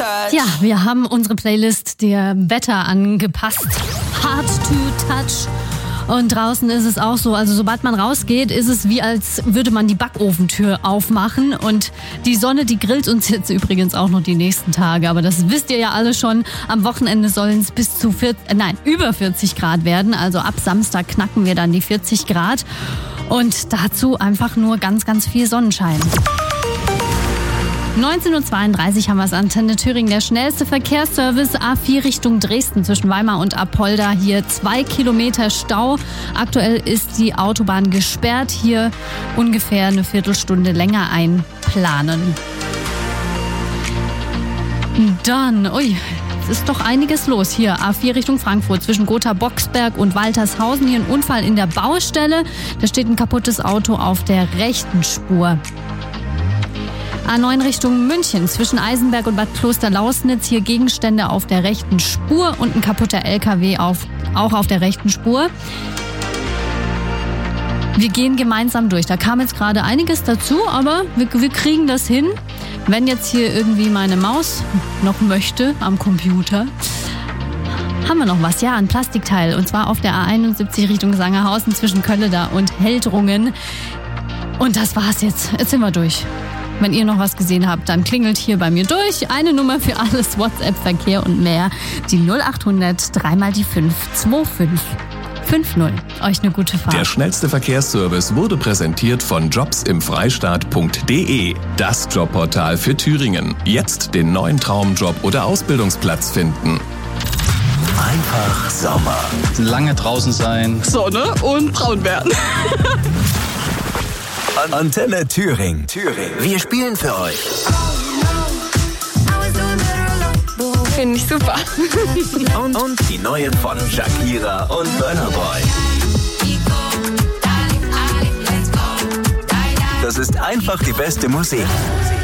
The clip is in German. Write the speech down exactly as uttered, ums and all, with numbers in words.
touch. Ja, wir haben unsere Playlist dem Wetter angepasst. Hard to touch. Und draußen ist es auch so, also sobald man rausgeht, ist es wie als würde man die Backofentür aufmachen. Und die Sonne, die grillt uns jetzt übrigens auch noch die nächsten Tage. Aber das wisst ihr ja alle schon. Am Wochenende sollen es bis zu vierzig, äh, nein, über vierzig Grad werden. Also ab Samstag knacken wir dann die vierzig Grad. Und dazu einfach nur ganz, ganz viel Sonnenschein. neunzehn Uhr zweiunddreißig haben wir es, Antenne Thüringen. Der schnellste Verkehrsservice A vier Richtung Dresden zwischen Weimar und Apolda. Hier zwei Kilometer Stau. Aktuell ist die Autobahn gesperrt. Hier ungefähr eine Viertelstunde länger einplanen. Dann, ui, es ist doch einiges los. Hier A vier Richtung Frankfurt zwischen Gotha-Boxberg und Waltershausen. Hier ein Unfall in der Baustelle. Da steht ein kaputtes Auto auf der rechten Spur. A neun Richtung München zwischen Eisenberg und Bad Klosterlausnitz. Hier Gegenstände auf der rechten Spur und ein kaputter L K W auf, auch auf der rechten Spur. Wir gehen gemeinsam durch. Da kam jetzt gerade einiges dazu, aber wir, wir kriegen das hin. Wenn jetzt hier irgendwie meine Maus noch möchte am Computer, haben wir noch was. Ja, ein Plastikteil. Und zwar auf der A einundsiebzig Richtung Sangerhausen zwischen Kölleda und Heldrungen. Und das war's jetzt. Jetzt sind wir durch. Wenn ihr noch was gesehen habt, dann klingelt hier bei mir durch. Eine Nummer für alles, WhatsApp, Verkehr und mehr. Die null acht hundert, dreimal die fünf, zwei fünf fünf null. Euch eine gute Fahrt. Der schnellste Verkehrsservice wurde präsentiert von jobsimfreistaat punkt de. Das Jobportal für Thüringen. Jetzt den neuen Traumjob oder Ausbildungsplatz finden. Einfach Sommer. Lange draußen sein. Sonne und braun werden. Antenne Thüringen. Thüringen. Wir spielen für euch. Finde ich super. Und, und die neuen von Shakira und Burna Boy. Das ist einfach die beste Musik.